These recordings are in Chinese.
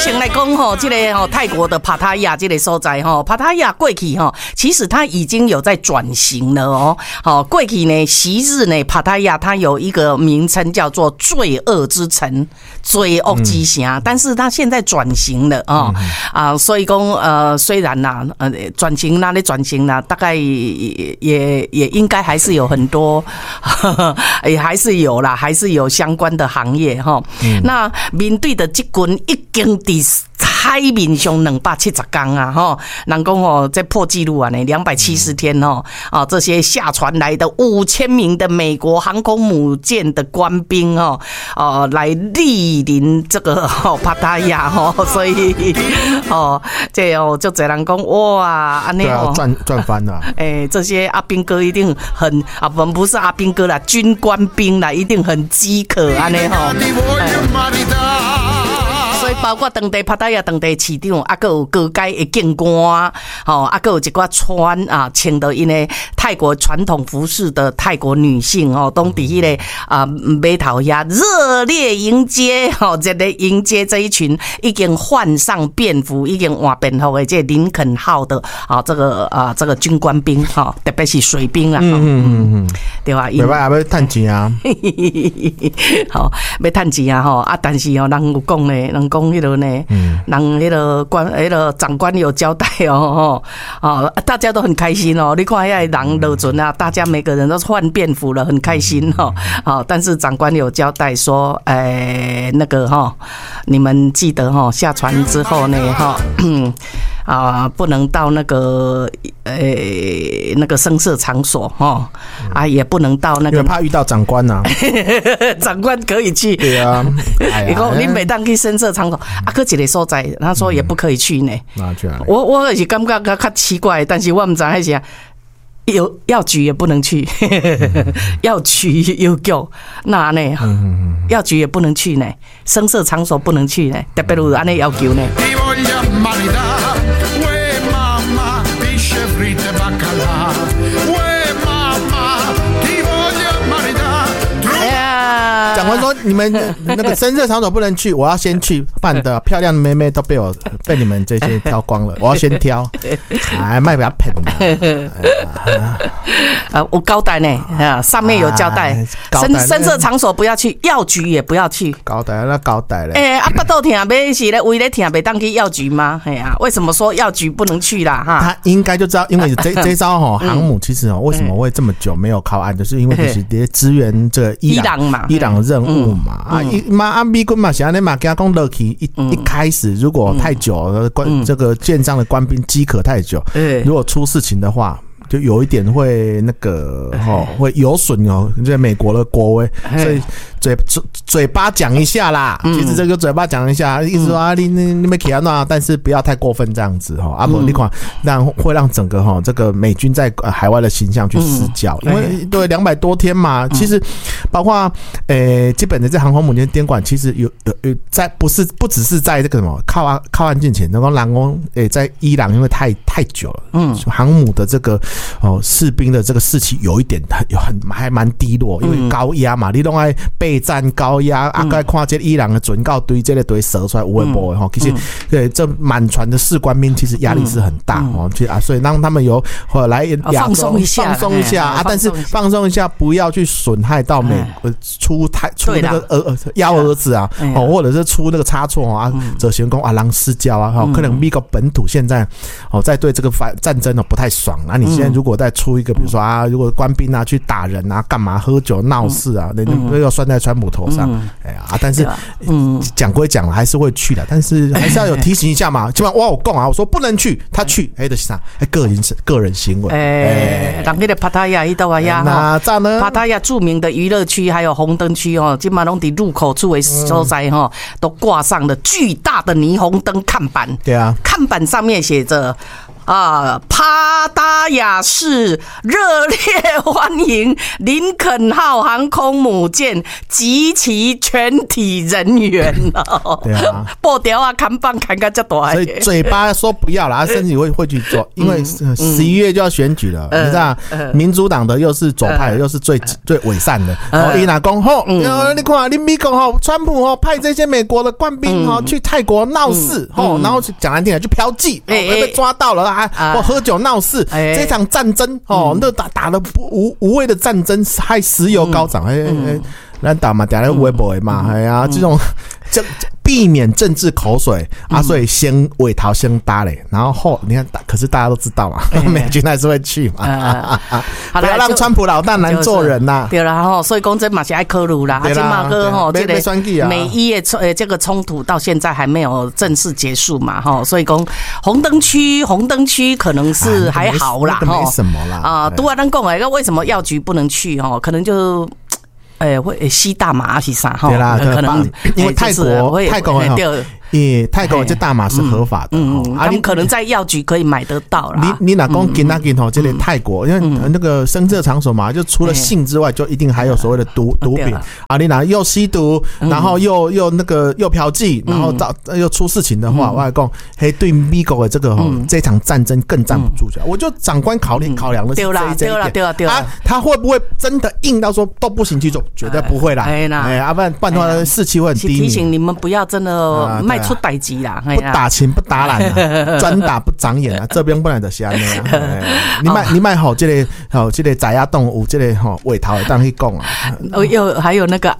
先来讲吼，这个吼泰国的帕塔亚这个所在吼，帕塔亚过去吼，其实它已经有在转型了哦。好，过去呢，昔日呢，帕塔亚它有一个名称叫做罪恶之城、罪恶之城，但是它现在转型了啊所以讲虽然啦转型啦，转型啦，大概也应该还是有很多，也还是有啦，还是有相关的行业哈。那面对的这群已经海面上270天啊，哈，人讲哦，在破纪录啊呢，270天哦，这些下船来的5000名的美国航空母舰的官兵哦，来莅临这个帕塔亚哦，所以这就这人讲哇，安尼哦， 赚翻了， 这些阿兵哥一定很不是阿兵哥啦，军官兵啦，一定很饥渴安尼吼。所以包括当地帕塔亚当地市长，还有各界的警官，还有一寡穿穿着因为泰国传统服饰的泰国女性都伫迄个码头遐热烈迎接这一群已经换上便服、已经换便服的这林肯号的这个军官兵特别是水兵啦，对吧？ 袂歹要趁钱啊， 好要趁钱啊但是人有讲呢，人讲迄个呢，人迄个长官有交代大家都很开心哦。你看遐人落船啊，大家每个人都换便服了，很开心但是长官有交代说，那个你们记得下船之后呢不能到那个声色场所也不能到那个， 因为怕遇到长官呐。 长官可以去，对啊。你讲你每当去声色场所，搁一个所在，他说也不可以去呢。我也是感觉较奇怪，但是我唔知迄是。药局也不能去，药局邮局那呢？药局也不能去呢，声色场所不能去呢，特别有安尼要求呢。 长官说：“你们那个声色场所不能去，我要先去办的漂亮的妹妹都被你们这些挑光了，我要先挑，卖给他骗有交代呢，上面有交代，声色场所不要去，药局也不要去。 交代嘞。 巴肚痛，要是咧胃咧痛，袂当去药局吗？为什么说药局不能去啦？ 他应该就知道，因为这招航母其实为什么会这么久没有靠岸，就是因为就是在支援这个伊朗的任务嘛。美军嘛，是安尼嘛，跟他讲落去一开始如果太久，这个舰上的官兵饥渴太久，如果出事情的话。就有一点会那个会有损在美国的国威，所以嘴巴讲一下啦。其实这个嘴巴讲一下，意思说你没起啊，但是不要太过分这样子不你看会让整个这个美军在海外的形象去失焦，因为对200多天嘛，其实包括基本的这航空母舰监管，其实有在不只是在这个什么靠岸进前，那个蓝宫在伊朗因为太久了，航母的这个。士兵的这个士气有一点还蛮低落，因为高压嘛，你拢爱备战高压，该看这伊朗的准告堆这个堆射出来有的没的其实对这满船的士官兵其实压力是很大所以让他们有来放松一下但是放松一下不要去损害到美出那个幺蛾子或者是出那个差错则行功人失焦可能美国本土现在在对这个战争不太爽你现在如果再出一个，比如说如果官兵去打人干嘛喝酒闹事那要算在川普头上，但是讲归讲还是会去的，但是还是要有提醒一下嘛。基本上我讲我说不能去，他去，就是啥？个人行为。 人那个帕塔亚伊到呀， 哪吒呢？ 帕塔亚著名的娱乐区还有红灯区基本上都伫入口处的所在都挂上了巨大的霓虹灯看板。 对啊， 看板上面写着。 帕达雅市热烈欢迎林肯号航空母舰及其全体人员对啊， 布条啊，看板看个这大， 所以嘴巴说不要了，他身体会去做，因为11月就要选举了，你知道，民主党的又是左派的，又是最伪善的，伊拿讲吼，你看你美国吼，川普吼派这些美国的官兵吼去泰国闹事吼，然后讲难听点就嫖妓，被抓到了啊，或喝酒闹事，这场战争哦，那打的无谓的战争，害石油高涨，咱打嘛，打来微博嘛，哎呀，这种避免政治口水啊，所以先尾头先搭嘞，然后你看，可是大家都知道嘛，美军还是会去嘛，不要让川普老大难做人呐。 对啦吼，所以讲这嘛是爱考虑啦，而且马哥吼，这个美伊的这个冲突到现在还没有正式结束嘛，吼，所以讲红灯区可能是还好啦， 没什么啦啊，都咱讲诶，为什么药局不能去吼？可能就。会吸大麻是啥哈？ 对啦， 可能因为泰国泰国这大麻是合法的， 他们可能在药局可以买得到啦。 你哪讲今吼，这类泰国，因为那个声色场所嘛，就除了性之外，就一定还有所谓的毒品啊。你哪又吸毒，然后又那个又嫖妓，然后又出事情的话，我来讲，嘿，对美国的这个这场战争更站不住脚。我就长官考量的是这一点，他会不会真的硬到说都不行去做？绝对不会啦，不然的话士气会很低迷。 提醒你们不要真的迈出代志啦， 不打情不打懒啊，专打不长眼啊，这边不然就是安尼啊。你买好这个仔鸭动物这个尾头当去讲啊。 又还有那个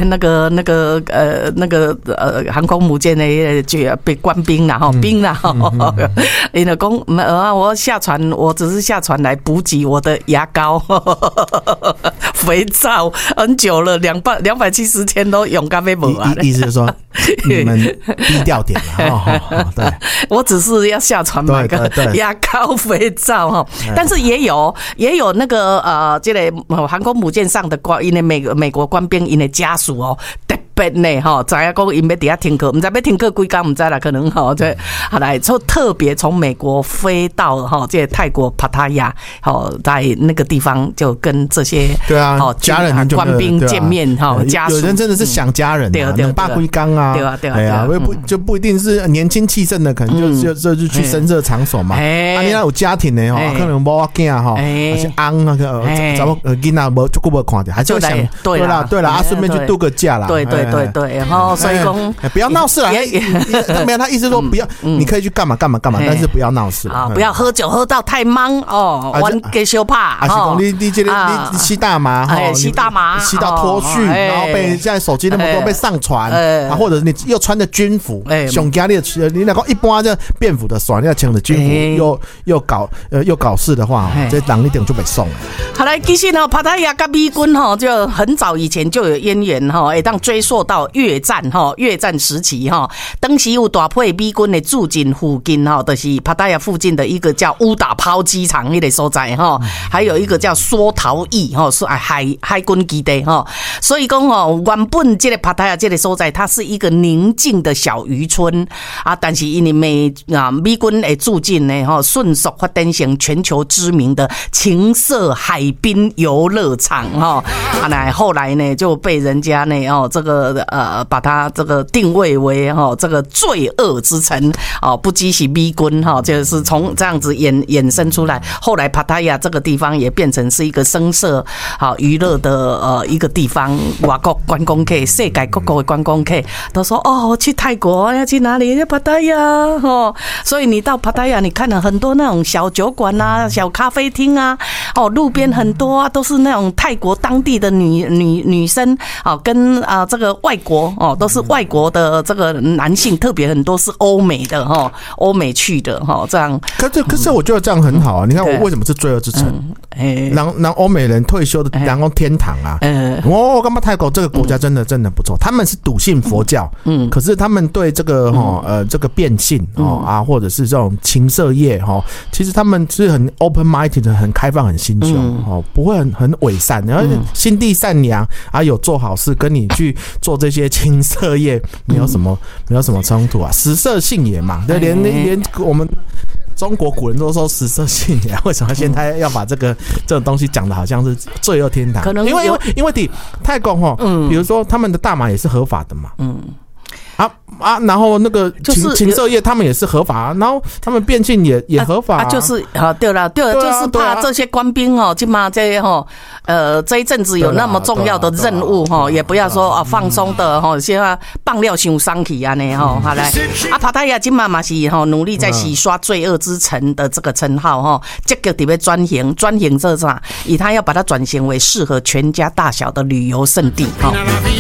航空母舰的被官兵啦兵啦，你的讲我下船，我只是下船来补给我的牙膏、肥皂，很久了，270天都用咖啡没啊。 意思就是说你们低调点了，对， 我只是要下船买个牙膏、肥皂哈，但是也有那个这个航空母舰上的因为美国官兵因的家属哦。别呢哈，知影讲因要底下听课，唔知要听课几工，唔知啦，可能哈，这好来特别从美国飞到哈这泰国帕塔亚，好在那个地方就跟这些对啊家人官兵见面哈，家属有人真的是想家人，对爸归刚啊，对啊，不一定是年轻气盛的，可能就去深色场所嘛，啊，你那有家庭的哈，可能某仔囝哈，而且昂那个咱们囡仔无就无看到，还是想对啦，啊，顺便去度个假啦， 对，然后所以讲不要闹事啦。他意思说不要，你可以去干嘛，但是不要闹事啊，不要喝酒喝到太忙哦，玩给羞怕。 啊，是讲你吸大麻， 吸大麻， 吸到脱序，然后被现在手机那么多被上传，啊，或者你又穿着军服，上家你那个一般这便服的耍，你要穿着军服又搞事的话，这人一定就被送了。 好来，其实呢，帕塔亚跟美军哈就很早以前就有渊源哈，当追溯到越战时期哈，当时有大批美军的驻军附近哈，就是帕塔亚附近的一个叫乌打抛机场那个所在哈，还有一个叫梭陶邑哈，是海军基地哈，所以讲哈，原本这个帕塔亚这个所在，它是一个宁静的小渔村啊，但是因为美军的驻军呢哈，迅速发展成全球知名的情色海滨游乐场哈，啊，后来呢就被人家呢这个把它这个定位为这个罪恶之城不只是美军就是从这样子衍生出来，后来帕塔亚这个地方也变成是一个声色娱乐的一个地方，外国观光客、世界各国的观光客都说去泰国要去哪里？帕塔亚所以你到帕塔亚，你看了很多那种小酒馆啊、小咖啡厅啊，路边很多都是那种泰国当地的女生跟这个外国都是外国的这个男性，特别很多是欧美的欧美去的这样。 可是我觉得这样很好啊！你看我为什么是罪恶之城？让欧美人退休的阳光天堂啊！我干嘛泰国这个国家真的不错，他们是笃信佛教，可是他们对这个这个变性或者是这种情色业其实他们是很 open minded 的，很开放、很心胸不会很伪善，然后心地善良有做好事，跟你去做这些情色业没有什么冲突啊，食色性也嘛，连我们中国古人都说食色性也，为什么现在要把这种东西讲的好像是罪恶天堂？ 可能因为泰国哈，比如说他们的大麻也是合法的嘛，然后那个情色业他们也是合法，然后他们变性也合法， 就是对了，就是怕这些官兵起码这一阵子有那么重要的任务也不要说放松的现在放料伤伤气啊呢好来帕塔亚今嘛嘛是努力在洗刷罪恶之城的这个称号积极地要转型这啥，以他要把它转型为适合全家大小的旅游胜地